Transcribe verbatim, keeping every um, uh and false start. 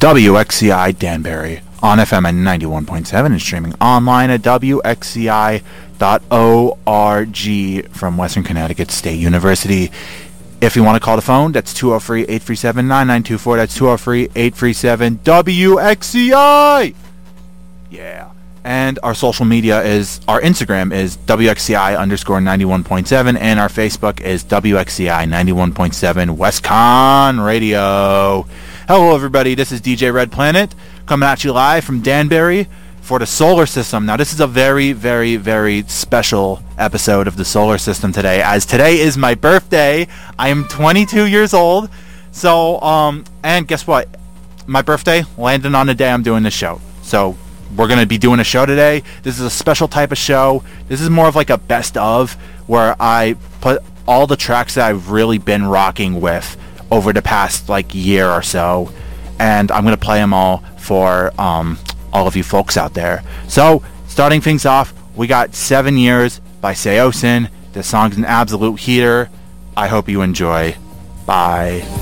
W X C I Danbury on F M at ninety-one point seven and streaming online at W X C I dot org from Western Connecticut State University. If you want to call the phone, that's two oh three, eight three seven, nine nine two four. That's two oh three, eight three seven, W X C I. Yeah. And our social media is, our Instagram is W X C I underscore ninety-one point seven, and our Facebook is W X C I ninety-one point seven WestCon Radio. Hello, everybody. This is D J Red Planet coming at you live from Danbury for the Solar System. Now, this is a very, very, very special episode of the Solar System today, as today is my birthday. I am twenty-two years old. So, um, and guess what? My birthday landed on the day I'm doing this show. So, we're going to be doing a show today. This is a special type of show. This is more of like a best of, where I put all the tracks that I've really been rocking with over the past like year or so, and I'm going to play them all for um, all of you folks out there. So, starting things off, we got Seven Years by Seosin. The song's an absolute heater. I hope you enjoy. Bye.